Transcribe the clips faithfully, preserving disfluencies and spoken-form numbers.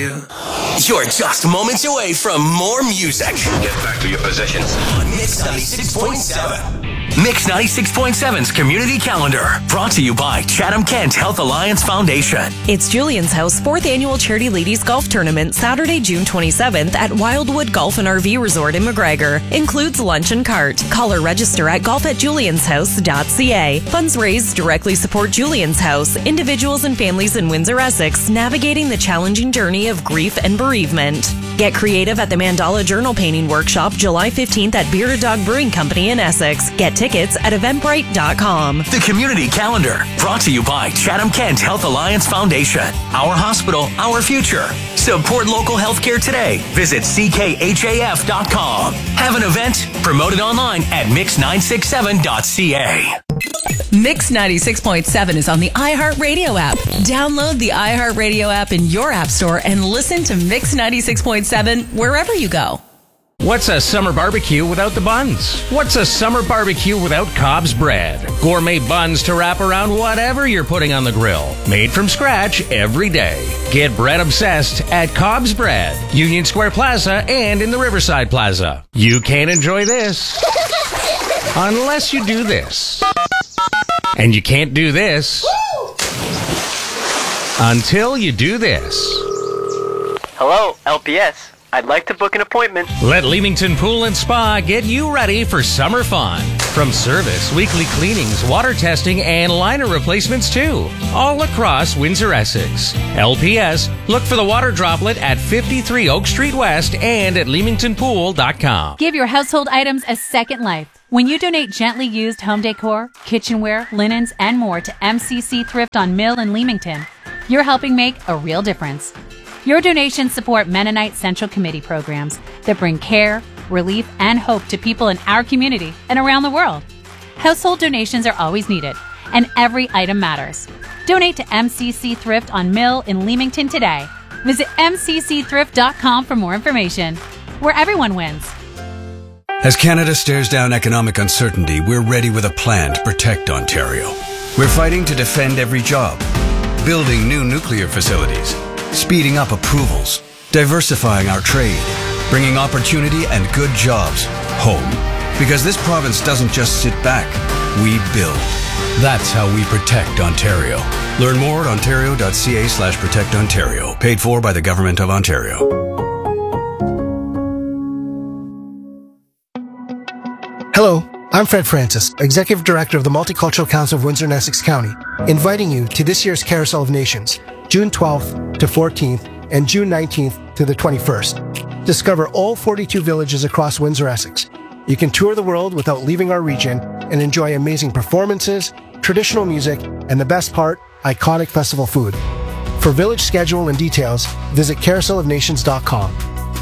you. You're just moments away from more music. Get back to your positions. On Mix ninety-six point seven. Mix ninety-six point seven's Community Calendar, brought to you by Chatham Kent Health Alliance Foundation. It's Julian's House fourth Annual Charity Ladies Golf Tournament, Saturday, June twenty-seventh at Wildwood Golf and R V Resort in McGregor. Includes lunch and cart. Call or register at golf at julians house dot c a. Funds raised directly support Julian's House, individuals and families in Windsor-Essex navigating the challenging journey of grief and bereavement. Get creative at the Mandala Journal Painting Workshop, July fifteenth at Bearded Dog Brewing Company in Essex. Get tickets at eventbrite dot com. The Community Calendar, brought to you by Chatham Kent Health Alliance Foundation. Our hospital, our future. Support local healthcare today. Visit c k h a f dot com. Have an event? Promote it online at mix nine six seven dot c a. Mix ninety-six point seven is on the iHeartRadio app. Download the iHeartRadio app in your app store and listen to Mix ninety-six point seven wherever you go. What's a summer barbecue without the buns? What's a summer barbecue without Cobb's bread? Gourmet buns to wrap around whatever you're putting on the grill. Made from scratch every day. Get bread obsessed at Cobb's Bread, Union Square Plaza, and in the Riverside Plaza. You can't enjoy this unless you do this. And you can't do this until you do this. Hello, L P S. I'd like to book an appointment. Let Leamington Pool and Spa get you ready for summer fun. From service, weekly cleanings, water testing, and liner replacements too. All across Windsor-Essex. L P S, look for the water droplet at fifty-three Oak Street West and at leamington pool dot com. Give your household items a second life. When you donate gently used home decor, kitchenware, linens, and more to M C C Thrift on Mill in Leamington, you're helping make a real difference. Your donations support Mennonite Central Committee programs that bring care, relief, and hope to people in our community and around the world. Household donations are always needed, and every item matters. Donate to M C C Thrift on Mill in Leamington today. Visit m c c thrift dot com for more information, where everyone wins. As Canada stares down economic uncertainty, we're ready with a plan to protect Ontario. We're fighting to defend every job, building new nuclear facilities, speeding up approvals, diversifying our trade, bringing opportunity and good jobs home. Because this province doesn't just sit back, we build. That's how we protect Ontario. Learn more at ontario dot c a slash protect ontario. Paid for by the Government of Ontario. Hello, I'm Fred Francis, Executive Director of the Multicultural Council of Windsor and Essex County, inviting you to this year's Carousel of Nations, June twelfth to fourteenth and June nineteenth to the twenty-first. Discover all forty-two villages across Windsor-Essex. You can tour the world without leaving our region and enjoy amazing performances, traditional music, and the best part, iconic festival food. For village schedule and details, visit carousel of nations dot com.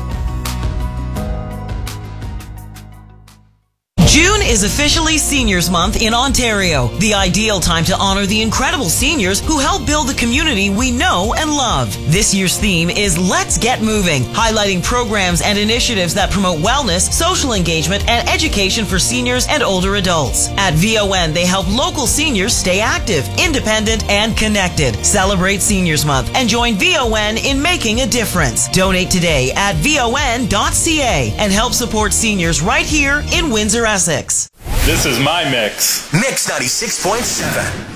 June is officially Seniors Month in Ontario, the ideal time to honor the incredible seniors who help build the community we know and love. This year's theme is Let's Get Moving, highlighting programs and initiatives that promote wellness, social engagement, and education for seniors and older adults. At V O N, they help local seniors stay active, independent, and connected. Celebrate Seniors Month and join V O N in making a difference. Donate today at v o n dot c a and help support seniors right here in Windsor, Essex. This is my mix. Mix ninety-six point seven.